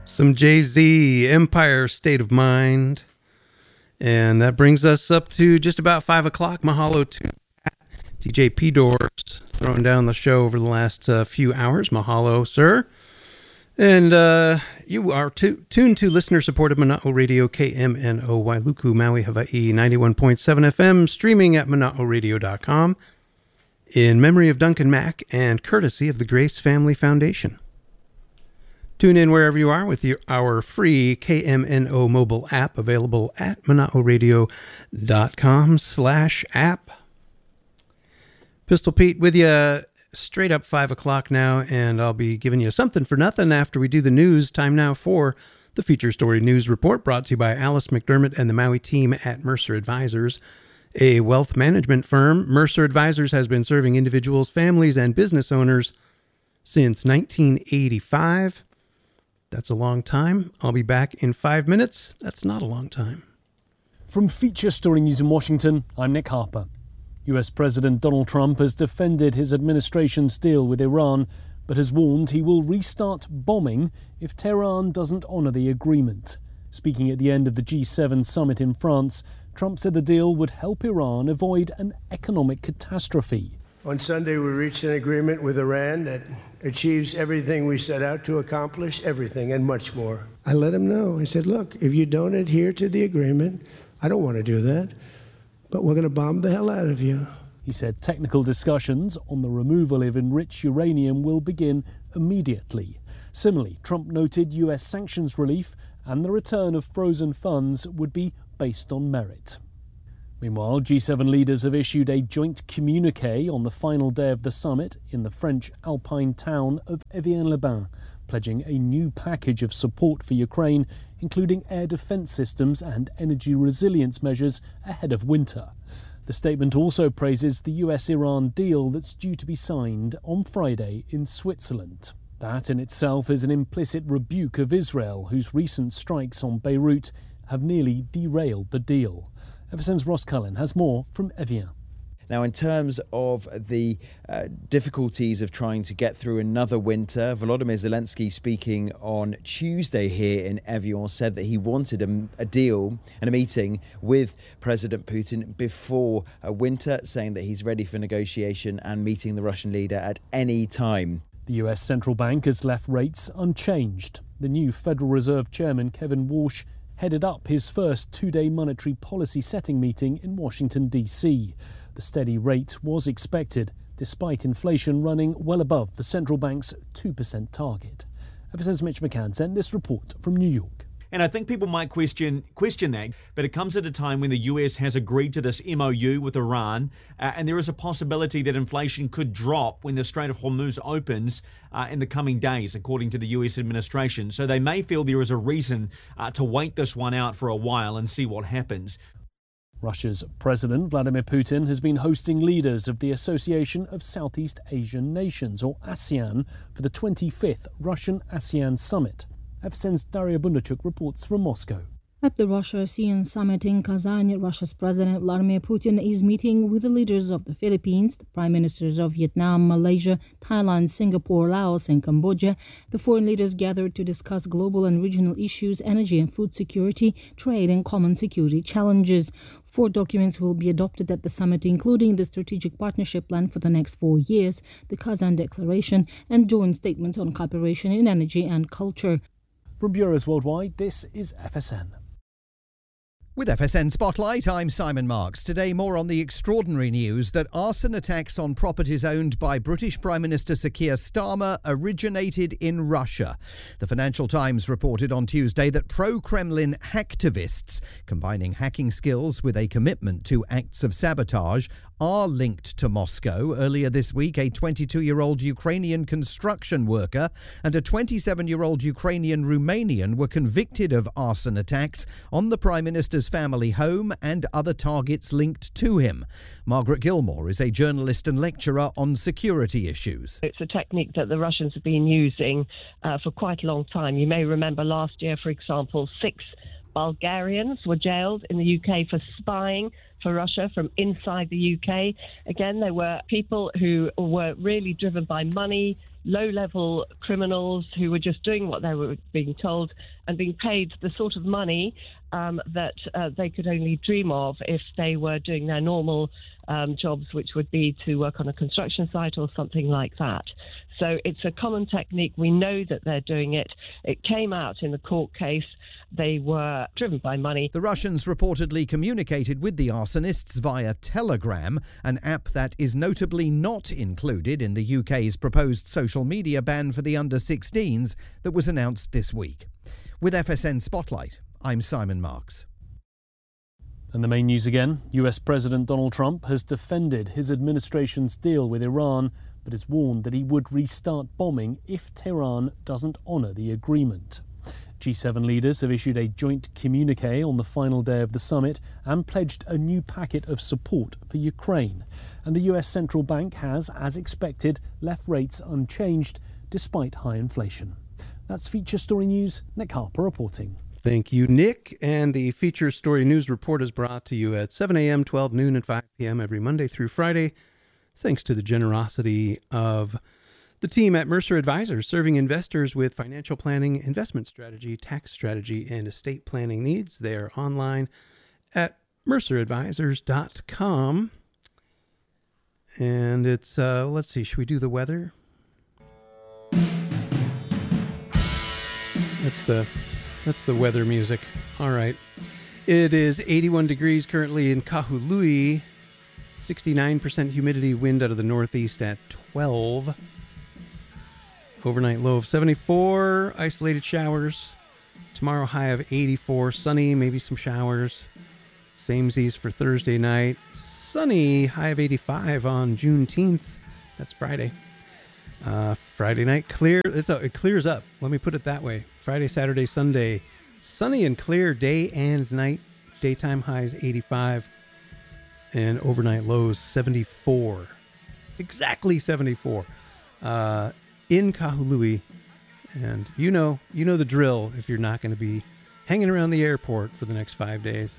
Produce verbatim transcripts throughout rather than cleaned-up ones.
Some Jay-Z, Empire State of Mind. And that brings us up to just about five o'clock. Mahalo to D J P Doors throwing down the show over the last uh, few hours. Mahalo, sir. And uh, you are tu- tuned to listener-supported Mana'o Radio, K M N O, Wailuku, Maui, Hawaii, ninety-one point seven F M, streaming at mana'o radio dot com, in memory of Duncan Mack and courtesy of the Grace Family Foundation. Tune in wherever you are with your, our free K M N O mobile app, available at mana'o radio dot com slash app. Pistol Pete with you straight up five o'clock now, and I'll be giving you something for nothing after we do the news. Time now for the Feature Story News Report, brought to you by Alice McDermott and the Maui team at Mercer Advisors, a wealth management firm. Mercer Advisors has been serving individuals, families, and business owners since nineteen eighty-five. That's a long time. I'll be back in five minutes. That's not a long time. From Feature Story News in Washington, I'm Nick Harper. U S President Donald Trump has defended his administration's deal with Iran, but has warned he will restart bombing if Tehran doesn't honour the agreement. Speaking at the end of the G seven summit in France, Trump said the deal would help Iran avoid an economic catastrophe. On Sunday, we reached an agreement with Iran that achieves everything we set out to accomplish, everything and much more. I let him know. I said, look, if you don't adhere to the agreement, I don't want to do that, but we're going to bomb the hell out of you. He said technical discussions on the removal of enriched uranium will begin immediately. Similarly, Trump noted U S sanctions relief and the return of frozen funds would be based on merit. Meanwhile, G seven leaders have issued a joint communiqué on the final day of the summit in the French alpine town of Evian-les-Bains, pledging a new package of support for Ukraine, including air defence systems and energy resilience measures ahead of winter. The statement also praises the U S Iran deal that's due to be signed on Friday in Switzerland. That in itself is an implicit rebuke of Israel, whose recent strikes on Beirut have nearly derailed the deal. F S N's Ross Cullen has more from Evian. Now, in terms of the uh, difficulties of trying to get through another winter, Volodymyr Zelensky, speaking on Tuesday here in Evian, said that he wanted a, a deal and a meeting with President Putin before a winter, saying that he's ready for negotiation and meeting the Russian leader at any time. The U S central bank has left rates unchanged. The new Federal Reserve Chairman, Kevin Walsh, headed up his first two-day monetary policy setting meeting in Washington, D C. The steady rate was expected, despite inflation running well above the central bank's two percent target. F S N's Mitch McCann sent this report from New York. And I think people might question question that, but it comes at a time when the U S has agreed to this M O U with Iran, uh, and there is a possibility that inflation could drop when the Strait of Hormuz opens uh, in the coming days, according to the U S administration. So they may feel there is a reason uh, to wait this one out for a while and see what happens. Russia's President Vladimir Putin has been hosting leaders of the Association of Southeast Asian Nations, or ASEAN, for the twenty-fifth Russian-ASEAN Summit. F S N's Daria Bundarchuk reports from Moscow. At the Russia-ASEAN Summit in Kazan, Russia's President Vladimir Putin is meeting with the leaders of the Philippines, the prime ministers of Vietnam, Malaysia, Thailand, Singapore, Laos, and Cambodia. The foreign leaders gathered to discuss global and regional issues, energy and food security, trade, and common security challenges. Four documents will be adopted at the summit, including the Strategic Partnership Plan for the next four years, the Kazan Declaration, and joint statements on cooperation in energy and culture. From bureaus worldwide, this is F S N. With F S N Spotlight, I'm Simon Marks. Today, more on the extraordinary news that arson attacks on properties owned by British Prime Minister Sir Keir Starmer originated in Russia. The Financial Times reported on Tuesday that pro-Kremlin hacktivists, combining hacking skills with a commitment to acts of sabotage, are linked to Moscow. Earlier this week, a twenty-two-year-old Ukrainian construction worker and a twenty-seven-year-old Ukrainian Romanian were convicted of arson attacks on the Prime Minister's family home and other targets linked to him. Margaret Gilmore is a journalist and lecturer on security issues. It's a technique that the Russians have been using uh, for quite a long time. You may remember last year, for example, six Bulgarians were jailed in the U K for spying for Russia from inside the U K. Again, they were people who were really driven by money, low-level criminals who were just doing what they were being told and being paid the sort of money um, that uh, they could only dream of if they were doing their normal um, jobs, which would be to work on a construction site or something like that. So it's a common technique. We know that they're doing it. It came out in the court case. They were driven by money. The Russians reportedly communicated with the arsonists via Telegram, an app that is notably not included in the U K's proposed social media ban for the under sixteens that was announced this week. With F S N Spotlight, I'm Simon Marks. And the main news again, U S President Donald Trump has defended his administration's deal with Iran, but has warned that he would restart bombing if Tehran doesn't honour the agreement. G seven leaders have issued a joint communique on the final day of the summit and pledged a new packet of support for Ukraine. And the U S central bank has, as expected, left rates unchanged despite high inflation. That's Feature Story News. Nick Harper reporting. Thank you, Nick. And the Feature Story News Report is brought to you at seven a.m., twelve noon, and five p.m. every Monday through Friday, thanks to the generosity of the team at Mercer Advisors, serving investors with financial planning, investment strategy, tax strategy, and estate planning needs. They are online at mercer advisors dot com. And it's, uh, let's see, should we do the weather? That's the, that's the weather music. All right. It is eighty-one degrees currently in Kahului, sixty-nine percent humidity, wind out of the northeast at twelve. Overnight low of seventy-four, isolated showers. Tomorrow high of eighty-four, sunny, maybe some showers. Samesies for Thursday night. Sunny, high of eighty-five on Juneteenth. That's Friday. Uh, Friday night, clear. It's a, it clears up. Let me put it that way. Friday, Saturday, Sunday, sunny and clear day and night. Daytime highs eighty-five and overnight lows seventy-four. Exactly seventy-four. Uh, in Kahului. And you know, you know the drill if you're not going to be hanging around the airport for the next five days.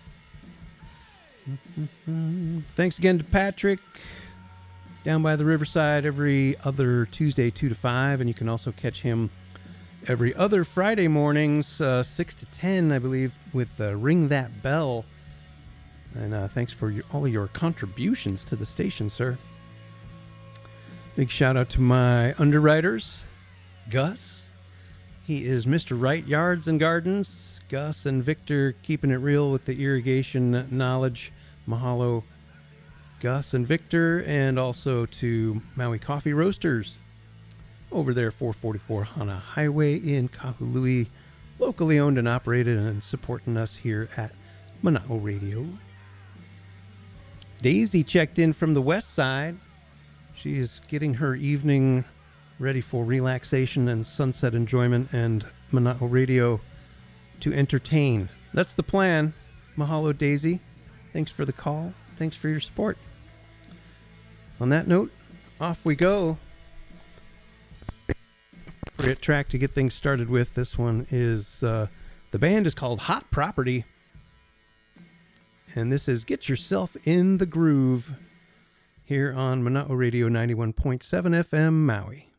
Mm-hmm. Thanks again to Patrick down by the Riverside every other Tuesday, two to five. And you can also catch him every other Friday mornings, uh, six to ten, I believe, with uh, Ring That Bell. And uh, thanks for your, all of your contributions to the station, sir. Big shout out to my underwriters, Gus. He is Mister Right Yards and Gardens. Gus and Victor keeping it real with the irrigation knowledge. Mahalo, Gus and Victor, and also to Maui Coffee Roasters over there, four forty-four Hana Highway in Kahului, locally owned and operated and supporting us here at Mana'o Radio. Daisy checked in from the west side. She is getting her evening ready for relaxation and sunset enjoyment and Mana'o Radio to entertain. That's the plan. Mahalo, Daisy. Thanks for the call. Thanks for your support. On that note, off we go. Appropriate track to get things started with. This one is, uh, the band is called Hot Property. And this is Get Yourself in the Groove here on Mana'o Radio ninety-one point seven F M Maui.